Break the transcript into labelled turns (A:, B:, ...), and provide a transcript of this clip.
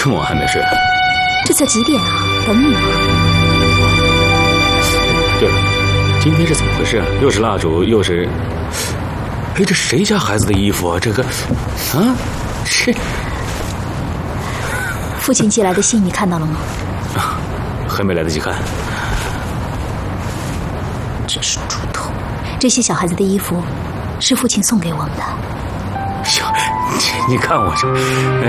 A: 这么晚还没睡？
B: 这才几点啊？等你呢。
A: 对了，今天是怎么回事啊？又是蜡烛，又是……哎，这谁家孩子的衣服啊？这个，啊，这……
B: 父亲寄来的信你看到了吗？
A: 啊，还没来得及看。
B: 真是猪头！这些小孩子的衣服是父亲送给我们的。
A: 你看我这，